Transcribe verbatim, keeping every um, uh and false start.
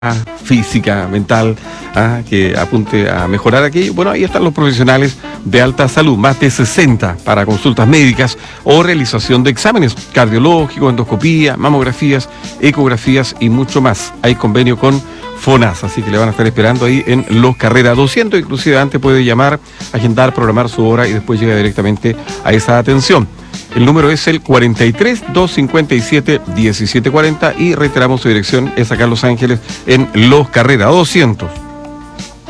física, mental, ah, que apunte a mejorar aquello. Bueno, ahí están los profesionales de alta salud, más de sesenta para consultas médicas o realización de exámenes cardiológicos, endoscopía, mamografías, ecografías y mucho más. Hay convenio con FONASA, así que le van a estar esperando ahí en Los Carrera doscientos, inclusive antes puede llamar, agendar, programar su hora y después llega directamente a esa atención. El número es el cuarenta y tres, doscientos cincuenta y siete, diecisiete cuarenta y reiteramos su dirección, es acá en Los Ángeles, en Los Carrera doscientos.